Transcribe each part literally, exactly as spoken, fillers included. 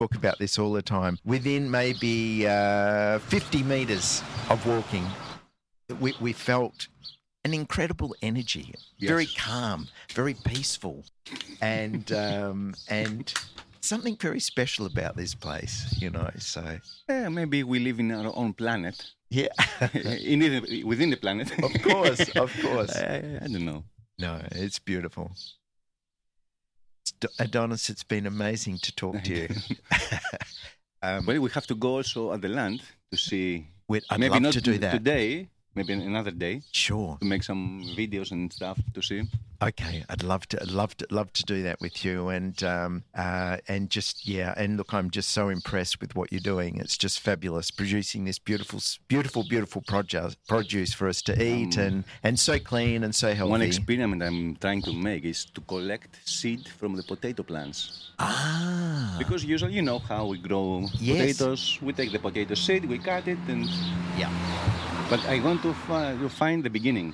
talk about this all the time. Within maybe uh, fifty metres of walking, we, we felt an incredible energy, Yes. very calm, very peaceful, and um, and something very special about this place, you know. So Yeah, maybe we live in our own planet, yeah, in the, within the planet. of course, of course. I, I don't know. No, it's beautiful. Adonis, it's been amazing to talk to you. um, Well, we have to go also at the land to see. We'd- I'd maybe love not to do that. today. Maybe another day Sure. to make some videos and stuff to see. Okay, I'd love to, I'd love to, love to do that with you, and um, uh, and just yeah, and look, I'm just so impressed with what you're doing. It's just fabulous, producing this beautiful, beautiful, beautiful produce, produce for us to eat, Um, and and so clean and so healthy. One experiment I'm trying to make is to collect seed from the potato plants. Ah, Because usually, you know how we grow Yes. potatoes. We take the potato seed, we cut it, and yeah. but I want to, fi- to find the beginning,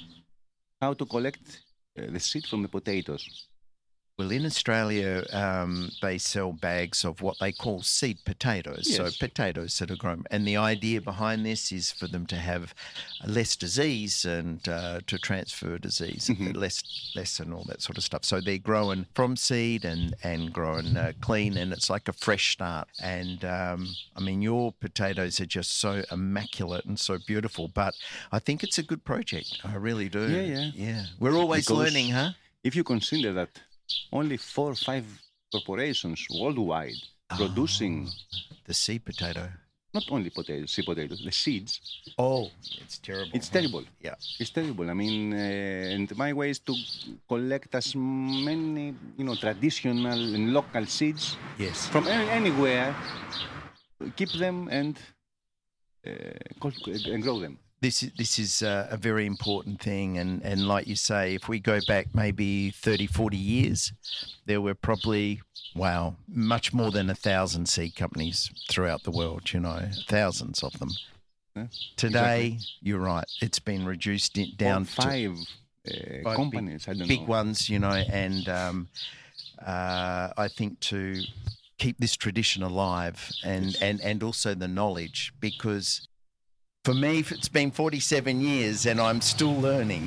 how to collect uh, the seed from the potatoes. Well, in Australia, um, they sell bags of what they call seed potatoes. Yes. So potatoes that are grown. And the idea behind this is for them to have less disease and uh, to transfer disease, Mhm. less less and all that sort of stuff. So they're grown from seed and, and grown uh, clean, and it's like a fresh start. And, um, I mean, your potatoes are just so immaculate and so beautiful. But I think it's a good project. I really do. Yeah, yeah. Yeah. We're always Because learning, huh? If you consider that only four or five corporations worldwide producing The seed potato. not only potatoes, seed potatoes, the seeds, Oh, it's terrible. it's terrible. Yeah. It's terrible. I mean, uh, and my way is to collect as many, you know, traditional and local seeds Yes. from any, anywhere, keep them and uh, cul- and grow them. This is this is uh, a very important thing, and, and like you say, if we go back maybe thirty, forty years, there were probably, wow, much more than a thousand seed companies throughout the world, you know, thousands of them. Yeah, Today, you're right, it's been reduced it down Or five, uh, Five companies. I to don't big know. ones, you know, and um, uh, I think to keep this tradition alive and, and, and also the knowledge, because for me, it's been forty-seven years and I'm still learning.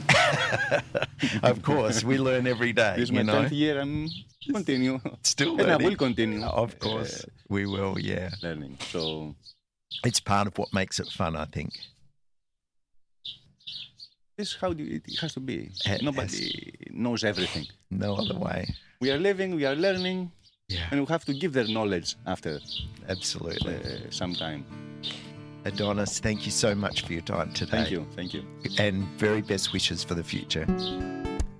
Of course, we learn every day, This is you my know. tenth year. I'm continue, Still and I learning. will continue. Of course, uh, we will, yeah. learning. So It's part of what makes it fun, I think. this is how do it has to be. It Nobody knows everything. No other way. We are living, we are learning, Yeah, and we have to give their knowledge after absolutely. uh, some time. Adonis, thank you so much for your time today. Thank you, thank you. And very best wishes for the future.